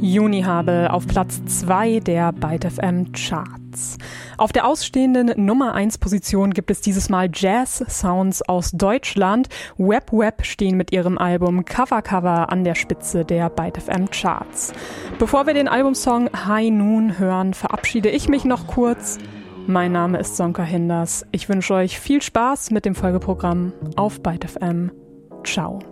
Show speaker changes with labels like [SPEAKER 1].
[SPEAKER 1] Juni habe auf Platz 2 der Byte FM Charts. Auf der ausstehenden Nummer 1 Position gibt es dieses Mal Jazz-Sounds aus Deutschland. Web stehen mit ihrem Album Cover Cover an der Spitze der Byte FM Charts. Bevor wir den Albumsong High Noon hören, verabschiede ich mich noch kurz. Mein Name ist Sonka Hinders. Ich wünsche euch viel Spaß mit dem Folgeprogramm auf Byte FM. Ciao.